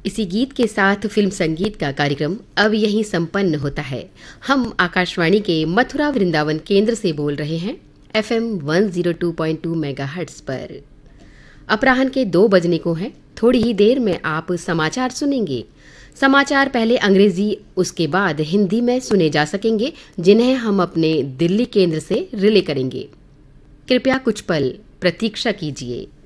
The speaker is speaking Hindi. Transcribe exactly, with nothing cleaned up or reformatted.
इसी गीत के साथ फिल्म संगीत का कार्यक्रम अब यहीं संपन्न होता है। हम आकाशवाणी के मथुरा वृंदावन केंद्र से बोल रहे हैं एफएम एक सौ दो पॉइंट दो मेगाहर्ट्ज पर। अपराह्न के दो बजने को हैं। थोड़ी ही देर में आप समाचार सुनेंगे। समाचार पहले अंग्रेजी, उसके बाद हिंदी में सुने जा सकेंगे, जिन्हें हम अपने दिल्ली केंद्र से रिले करेंगे। कृपया कुछ पल प्रतीक्षा कीजिए।